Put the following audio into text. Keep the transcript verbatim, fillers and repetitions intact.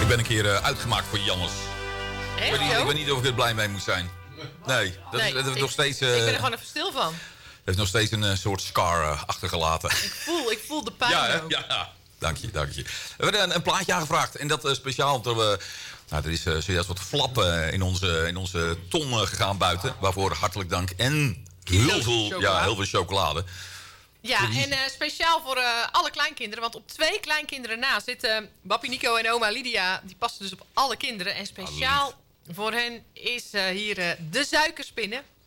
ben een keer uh, uitgemaakt voor Jannes. Ik weet, niet, ik weet niet of ik er blij mee moet zijn. Nee, dat, nee, is, dat heeft ik, nog steeds... Uh, ik ben er gewoon even stil van. Het heeft nog steeds een uh, soort scar uh, achtergelaten. Ik voel, ik voel de pijn ja, ook. Ja, dank je, dank je. We hebben een, een plaatje aangevraagd. En dat uh, speciaal omdat we... Nou, er is uh, zojuist wat flap uh, in, onze, in onze ton uh, gegaan buiten. Waarvoor hartelijk dank. En heel veel, ja, heel veel chocolade. Ja, en uh, speciaal voor uh, alle kleinkinderen. Want op twee kleinkinderen na zitten uh, Bappie Nico en oma Lydia. Die passen dus op alle kinderen. En speciaal voor hen is uh, hier uh, de suikerspinnen.